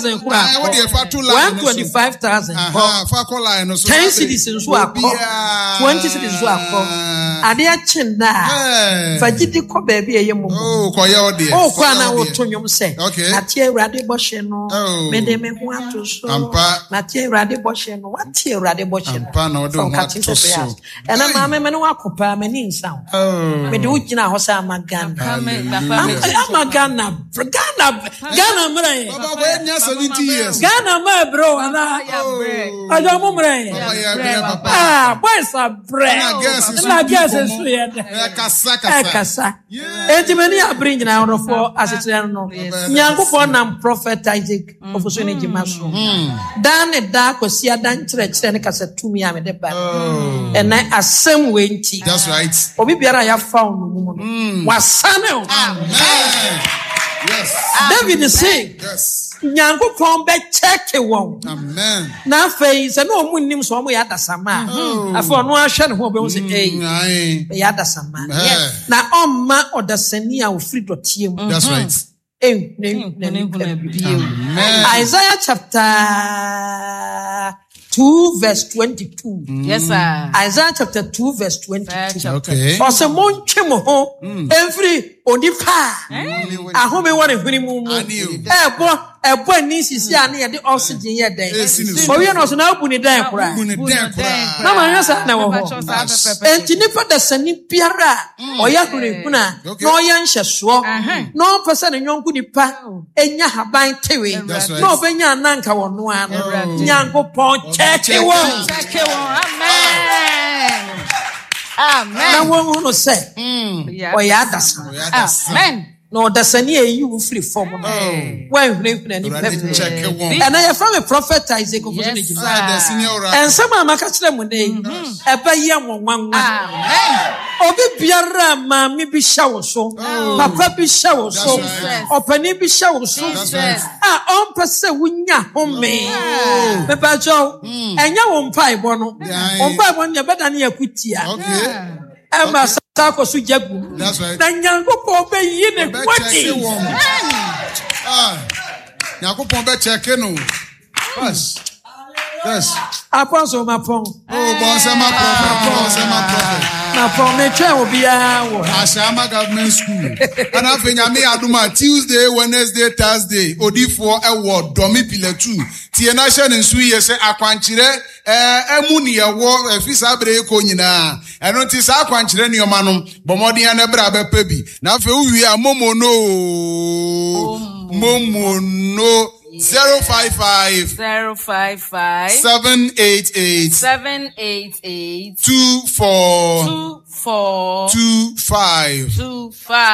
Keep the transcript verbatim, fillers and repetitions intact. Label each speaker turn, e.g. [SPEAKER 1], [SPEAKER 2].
[SPEAKER 1] thousand kura. One twenty-five thousand. Ten cities in Suako. Twenty cities in Suako. Adia Chinda. Fajiti ko baby a yemu.
[SPEAKER 2] Oh, koya odi.
[SPEAKER 1] Oh, kwana otonyum se.
[SPEAKER 2] Okay.
[SPEAKER 1] Natie rade bosheno.
[SPEAKER 2] Oh.
[SPEAKER 1] Mede me ho atoso.
[SPEAKER 2] Ampa.
[SPEAKER 1] Natie rade bosheno. Watie rade bosheno.
[SPEAKER 2] Ampa na odo ho atoso.
[SPEAKER 1] Ena mama me no akopa mani nsa.
[SPEAKER 2] Oh.
[SPEAKER 1] Me de ugina ho sa magana. Magana. Ghana. Ghana mre.
[SPEAKER 2] Baba we nya seventy years.
[SPEAKER 1] Ghana ma bro ana. Ajo mo mre. Ah, boys are bread. Na guess is here.
[SPEAKER 2] Kasa kasa.
[SPEAKER 1] Kasa. Enti mani abring na onofo asetere no. Nyankopon nam prophet Isaac ofoso ne jimaso. Dan ne da kosia dan kire kire ne kasa tumi a me de ba. And I asem we nti.
[SPEAKER 2] That's right.
[SPEAKER 1] Obi biara ya found mu no. Wasane o.
[SPEAKER 2] Amen. Yes.
[SPEAKER 1] David is saying.
[SPEAKER 2] Yes.
[SPEAKER 1] Nyankopon be check won.
[SPEAKER 2] Amen.
[SPEAKER 1] Na fei se no mu nim so mo ya dasama. Afo no ahwe ne ho be wo se eh. Be ya dasama. Yes. Na omma odasani a ofri dotie mu.
[SPEAKER 2] That's right.
[SPEAKER 1] Eh, Isaiah chapter two verse twenty-two.
[SPEAKER 3] Yes, sir.
[SPEAKER 1] Isaiah chapter two verse twenty-two.
[SPEAKER 2] Okay.
[SPEAKER 1] Ose monche mo ho every onipa ahome won ehwini mu mu ebo ebo ani sisi ane ye de oxygen ye den owie no so na abu ni den kura
[SPEAKER 2] abu ni den kura
[SPEAKER 1] na ma yesa na wo ho enti nipa da sani biara oya hore kuna na oya nhyeso na o pese ne nyonku nipa enya haban tewe na obenya nanka wono ano Nyankopon check it one
[SPEAKER 3] check it one amen amen
[SPEAKER 1] na wo no say oya adasa
[SPEAKER 3] amen
[SPEAKER 1] no dasani e you free form no when hwene hwene ni pepe and I from a prophet Isaac of the senior and some amaka kire mu dey eba ye wonwanwa
[SPEAKER 3] amen
[SPEAKER 1] obi biara ma mi bi shawo so papa bi shawo so opani bi shawo so ah on pese wunya home me ba jo enya wo mpai bo no mpai bo ne beda na yakutia
[SPEAKER 2] okay
[SPEAKER 1] Emma Sako Sujabu.
[SPEAKER 2] That's right.
[SPEAKER 1] Nyango be yine kwati.
[SPEAKER 2] Ah. Nyango pombe check no. Yes. Yes.
[SPEAKER 1] Apostle Mapon.
[SPEAKER 2] Oh, Bonsema prophet, Bonsema prophet.
[SPEAKER 1] Mapon me twa obi a wo.
[SPEAKER 2] Ashama government school. And afenya me aduma Tuesday, Wednesday, Thursday. Odifo ewo domi pile two. Tie na hye ne nsu ye se akwankyere eh emu ne yewo efisa bre ko nyina. Eno ti sa akwankyere ne yoma no bomodin na bra ba pa bi. Na afa uwi amomo no. Momo no. Zero five five
[SPEAKER 3] zero five five
[SPEAKER 2] seven eight eight
[SPEAKER 3] seven eight eight
[SPEAKER 2] two four
[SPEAKER 3] two four
[SPEAKER 2] two five
[SPEAKER 3] two five.